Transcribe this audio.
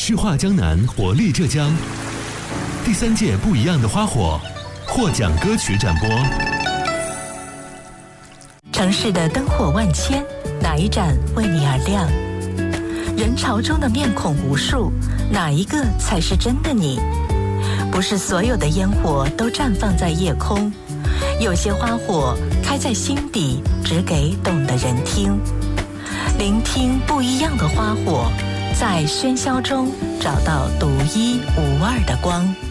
旭化江南，活力浙江。第3届不一样的花火获奖歌曲展播。 城市的灯火万千，哪一盏为你而亮？人潮中的面孔无数，哪一个才是真的你？不是所有的烟火都绽放在夜空，有些花火开在心底，只给懂的人听。聆听不一样的花火，在喧嚣中找到独一无二的光。